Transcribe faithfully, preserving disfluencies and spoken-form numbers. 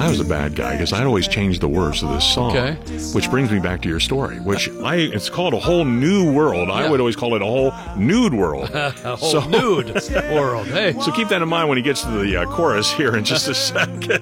was a bad guy because I'd always change the words of this song. Okay. Which brings me back to your story, which I it's called A Whole New World. Yeah. I would always call it A Whole Nude World. A whole So- nude world. Hey. So keep that in mind when he gets to the uh, chorus here in just a second.